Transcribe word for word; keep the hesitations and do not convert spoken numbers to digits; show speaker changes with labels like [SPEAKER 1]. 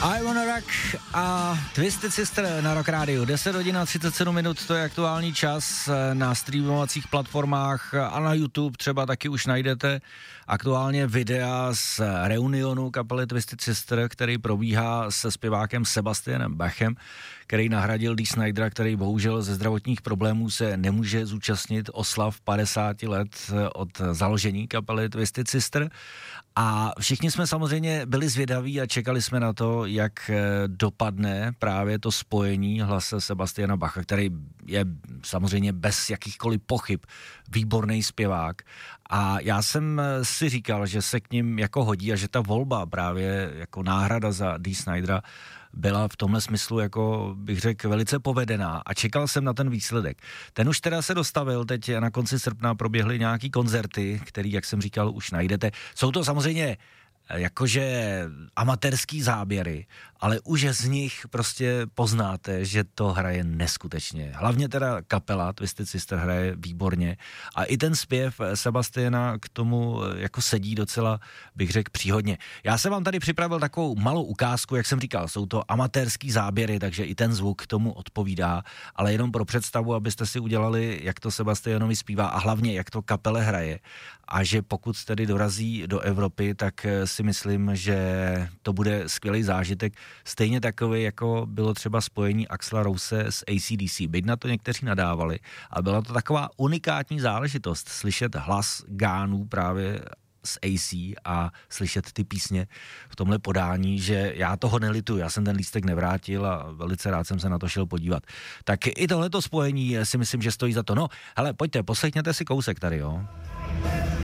[SPEAKER 1] I Wanna Rock a Twisted Sister na Rock Radio. deset hodin a třicet sedm minut, to je aktuální čas. Na streamovacích platformách a na YouTube třeba taky už najdete aktuálně videa z reunionu kapely Twisted Sister, který probíhá se zpěvákem Sebastianem Bachem, který nahradil Dee Snydera, který bohužel ze zdravotních problémů se nemůže zúčastnit oslav padesáti let od založení kapely Twisted Sister. A všichni jsme samozřejmě byli zvědaví a čekali jsme na to, jak dopadne právě to spojení hlase Sebastiana Bacha, který je samozřejmě bez jakýchkoliv pochyb výborný zpěvák. A já jsem si říkal, že se k ním jako hodí a že ta volba právě jako náhrada za Dee Snydera byla v tomhle smyslu, jako bych řekl, velice povedená a čekal jsem na ten výsledek. Ten už teda se dostavil, teď na konci srpna proběhly nějaký koncerty, který, jak jsem říkal, už najdete. Jsou to samozřejmě jakože amatérský záběry, ale už z nich prostě poznáte, že to hraje neskutečně. Hlavně teda kapela Twisted Sister hraje výborně a i ten zpěv Sebastiana k tomu jako sedí docela, bych řekl, příhodně. Já jsem vám tady připravil takovou malou ukázku, jak jsem říkal, jsou to amatérský záběry, takže i ten zvuk k tomu odpovídá, ale jenom pro představu, abyste si udělali, jak to Sebastianovi zpívá a hlavně, jak to kapele hraje. A že pokud tedy dorazí do Evropy, tak si myslím, že to bude skvělý zážitek. Stejně takový, jako bylo třeba spojení Axla Rose s A C D C. Byť na to někteří nadávali. A byla to taková unikátní záležitost, slyšet hlas Gánů právě z A C a slyšet ty písně v tomhle podání, že já toho nelituju, já jsem ten lístek nevrátil a velice rád jsem se na to šel podívat. Tak i tohleto spojení si myslím, že stojí za to. No, hele, pojďte, poslechněte si kousek tady, jo.